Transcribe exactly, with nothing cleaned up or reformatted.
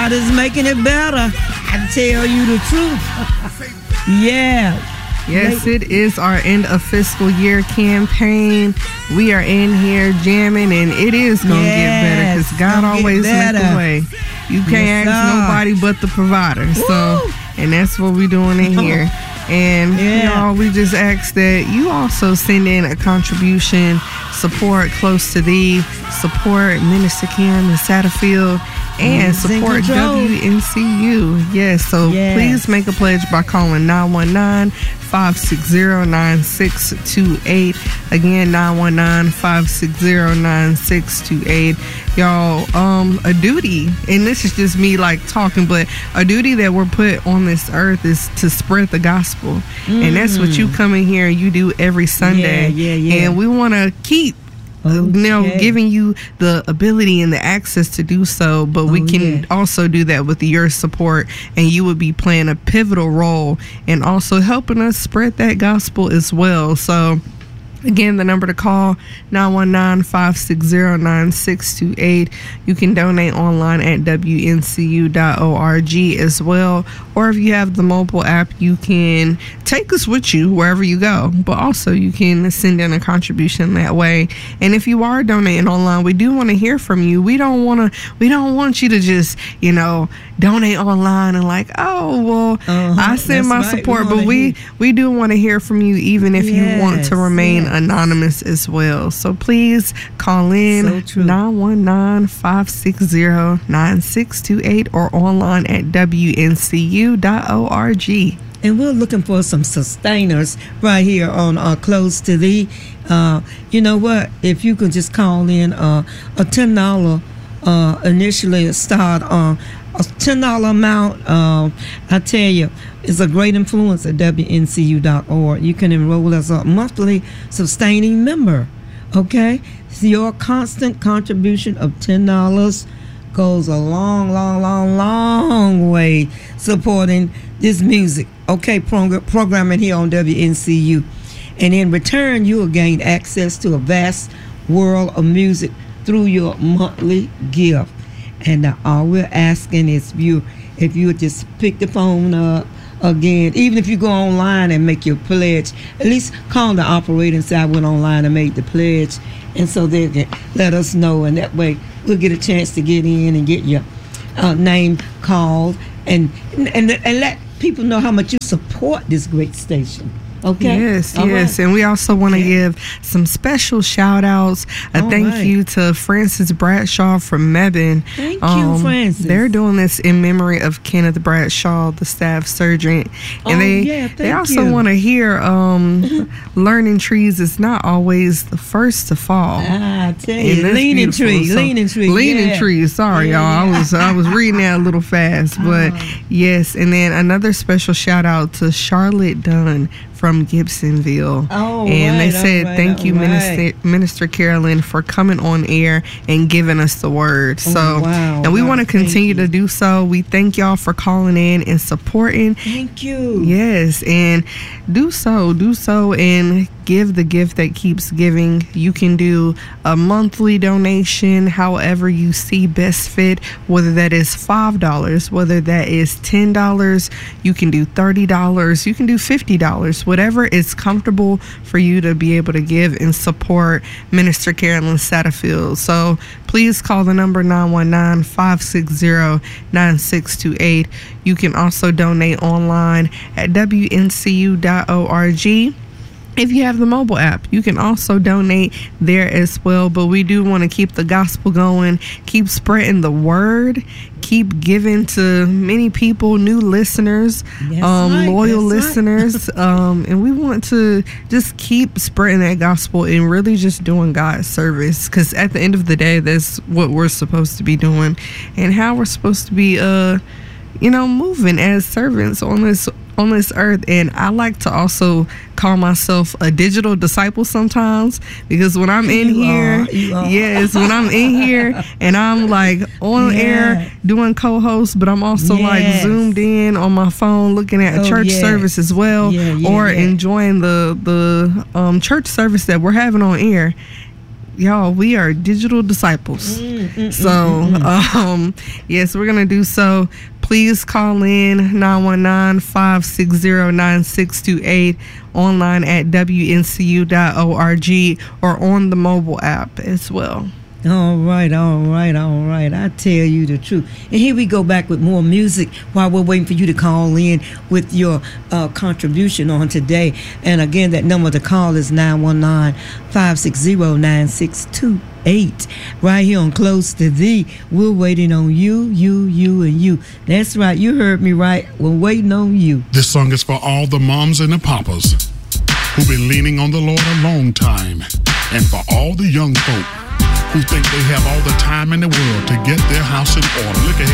God is making it better. I tell you the truth. Yeah. Yes, it is our end of fiscal year campaign. We are in here jamming, and it is going to yes, get better because God always make a way. You can't yes, ask sir. nobody but the provider. Woo! So, and that's what we're doing in here. And, yeah. y'all, we just ask that you also send in a contribution, support Close to Thee, support Minister Kim in Satterfield, and support W N C U. Yes, so yes. please make a pledge by calling nine one nine, five six zero, nine six two eight. Again, nine one nine, five six zero, nine six two eight. Y'all, um, a duty, and this is just me like talking, but a duty that we're put on this earth is to spread the gospel. Mm. And that's what you come in here and you do every Sunday. Yeah, yeah, yeah. And we want to keep Okay. you know, giving you the ability and the access to do so, but we oh, can yeah. also do that with your support, and you would be playing a pivotal role and also helping us spread that gospel as well. So again, the number to call, nine one nine, five six zero, nine six two eight. You can donate online at W N C U dot org as well. Or if you have the mobile app, you can take us with you wherever you go. But also, you can send in a contribution that way. And if you are donating online, we do want to hear from you. We don't want to. We don't want you to just, you know, donate online and like, oh, well, uh-huh. I send my right. support. We but we, hear. we do want to hear from you, even if yes. you want to remain yes. anonymous as well. So please call in so nine one nine, five six zero, nine six two eight or online at W N C U dot org. And we're looking for some sustainers right here on uh, Close to Thee. Uh, you know what? If you could just call in uh, a ten dollars uh, initially start on. Uh, A ten dollars amount, uh, I tell you, is a great influence at W N C U dot org. You can enroll as a monthly sustaining member, okay? So your constant contribution of ten dollars goes a long, long, long, long way supporting this music, okay, prog- programming here on W N C U. And in return, you will gain access to a vast world of music through your monthly gift. And uh, all we're asking is you, if you would just pick the phone up again, even if you go online and make your pledge, at least call the operator and say I went online and made the pledge, and so they can let us know, and that way we'll get a chance to get in and get your uh, name called, and, and and let people know how much you support this great station. Okay. Yes, All yes. right. And we also want to okay. give some special shout outs. A All thank right. you to Francis Bradshaw from Mebane. Thank um, you, Francis. They're doing this in memory of Kenneth Bradshaw, the staff surgeon. And oh, they yeah, they also you. want to hear um, learning trees is not always the first to fall. Ah, I tell you, leaning tree, so, leaning tree. Leaning yeah. tree. Sorry, yeah, y'all. yeah. I was I was reading that a little fast. But oh. yes, and then another special shout out to Charlotte Dunn from Gibsonville. Oh, and right, they said right, thank you, right. Minister Minister Carolyn, for coming on air and giving us the word. Oh, so wow, and we wow, want to continue to do so. We thank y'all for calling in and supporting. Thank you. Yes, and do so, do so and give the gift that keeps giving. You can do a monthly donation however you see best fit, whether that is five dollars, whether that is ten dollars, you can do thirty dollars, you can do fifty dollars, whatever is comfortable for you to be able to give and support Minister Carolyn Satterfield. So please call the number nine one nine, five six zero, nine six two eight. You can also donate online at W N C U dot org. If you have the mobile app, you can also donate there as well. But we do want to keep the gospel going, keep spreading the word, keep giving to many people, new listeners, um, right, loyal listeners. Right. um, and we want to just keep spreading that gospel and really just doing God's service. Because at the end of the day, that's what we're supposed to be doing and how we're supposed to be, uh, you know, moving as servants on this on this earth. And I like to also call myself a digital disciple sometimes, because when I'm in you here are, you are. yes when I'm in here and I'm like on yeah. air doing co-host, but I'm also yes. like zoomed in on my phone looking at a oh, church yes. service as well, yeah, yeah, or yeah. enjoying the the um, church service that we're having on air. y'all, we are digital disciples. Mm, mm, so, mm, mm, um, yes, we're going to do so. Please call in nine one nine, five six zero, nine six two eight, online at w n c u dot org, or on the mobile app as well. All right, all right, all right. I tell you the truth. And here we go back with more music while we're waiting for you to call in with your uh, contribution on today. And again, that number to call is nine one nine, five six zero, nine six two eight. Right here on Close to Thee. We're waiting on you, you, you, and you. That's right. You heard me right. We're waiting on you. This song is for all the moms and the papas who've been leaning on the Lord a long time. And for all the young folk who think they have all the time in the world to get their house in order. Look ahead.